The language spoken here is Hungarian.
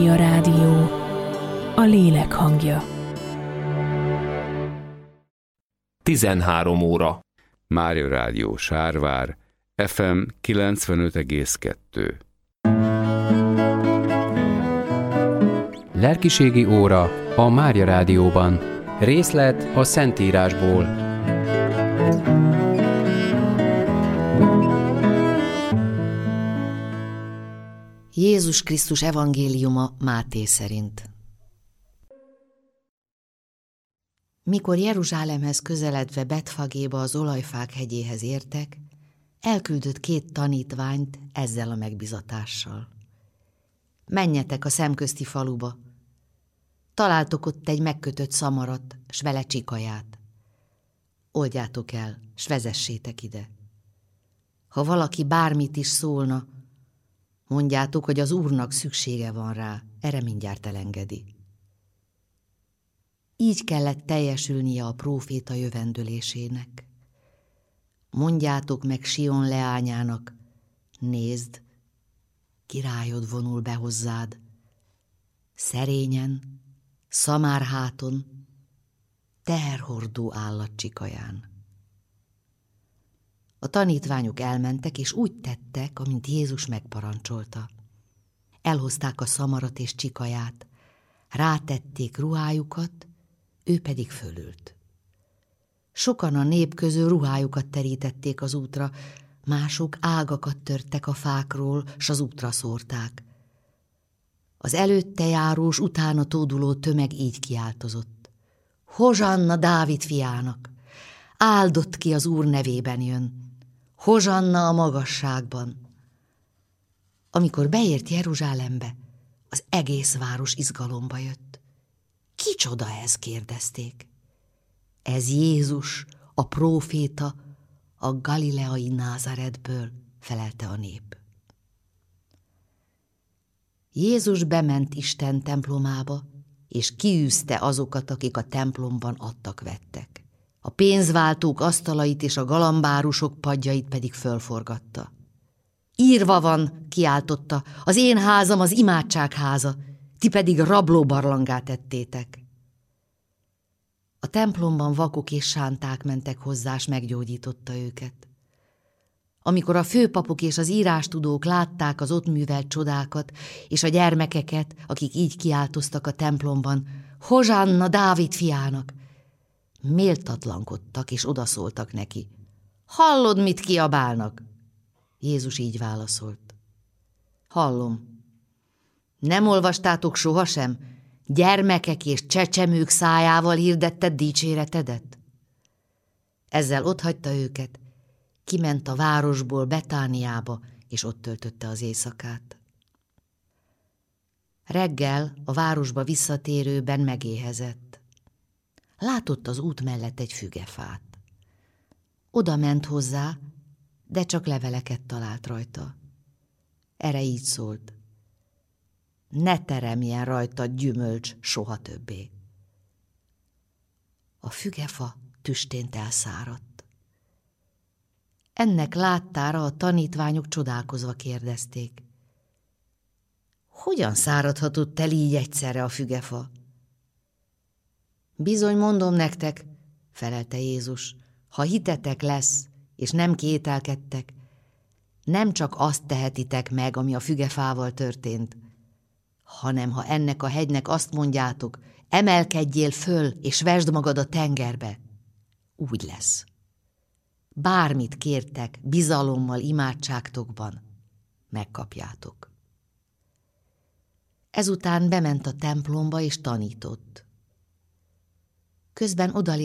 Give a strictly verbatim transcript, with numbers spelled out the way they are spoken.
Mária Rádió, a lélek hangja. tizenhárom óra. Mária Rádió Sárvár, ef em kilencvenöt egész kettő. Lelkiségi óra a Mária Rádióban. Részlet a Szentírásból. Jézus Krisztus evangéliuma Máté szerint. Mikor Jeruzsálemhez közeledve Betfagéba az olajfák hegyéhez értek, elküldött két tanítványt ezzel a megbizatással. Menjetek a szemközti faluba. Találtok ott egy megkötött szamarat, s vele csikaját. Oldjátok el, s vezessétek ide. Ha valaki bármit is szólna, mondjátok, hogy az Úrnak szüksége van rá, erre mindjárt elengedi. Így kellett teljesülnie a próféta jövendölésének. Mondjátok meg Sion leányának, nézd, királyod vonul be hozzád, szerényen, szamárháton, teherhordó állatcsikaján. A tanítványok elmentek, és úgy tettek, amint Jézus megparancsolta. Elhozták a szamarat és csikaját, rátették ruhájukat, ő pedig fölült. Sokan a nép közül ruhájukat terítették az útra, mások ágakat törtek a fákról, s az útra szórták. Az előtte járós, utána tóduló tömeg így kiáltozott. Hozsanna Dávid fiának! Áldott ki az Úr nevében jön! Hozsanna a magasságban! Amikor beért Jeruzsálembe, az egész város izgalomba jött. Kicsoda ez? Kérdezték. Ez Jézus, a próféta, a galileai Názáretből, felelte a nép. Jézus bement Isten templomába, és kiűzte azokat, akik a templomban adtak-vettek. A pénzváltók asztalait és a galambárusok padjait pedig fölforgatta. Írva van, kiáltotta, az én házam az imádságháza, ti pedig rablóbarlanggá tettétek. A templomban vakok és sánták mentek hozzá, s meggyógyította őket. Amikor a főpapok és az írástudók látták az ott művelt csodákat, és a gyermekeket, akik így kiáltoztak a templomban, Hozsanna Dávid fiának, méltatlankodtak és odaszóltak neki. Hallod, mit kiabálnak? Jézus így válaszolt. Hallom. Nem olvastátok sohasem? Gyermekek és csecsemők szájával hirdetted dicséretedet? Ezzel otthagyta őket, kiment a városból Betániába, és ott töltötte az éjszakát. Reggel a városba visszatérőben megéhezett. Látott az út mellett egy fügefát. Oda ment hozzá, de csak leveleket talált rajta. Erre így szólt. Ne teremjen rajta gyümölcs soha többé. A fügefa tüstént elszáradt. Ennek láttára a tanítványok csodálkozva kérdezték. Hogyan száradhatott el így egyszerre a fügefa? Bizony mondom nektek, felelte Jézus, ha hitetek lesz, és nem kételkedtek, nem csak azt tehetitek meg, ami a fügefával történt, hanem ha ennek a hegynek azt mondjátok, emelkedjél föl, és vesd magad a tengerbe, úgy lesz. Bármit kértek, bizalommal imádságtokban, megkapjátok. Ezután bement a templomba, és tanított. Közben odalépett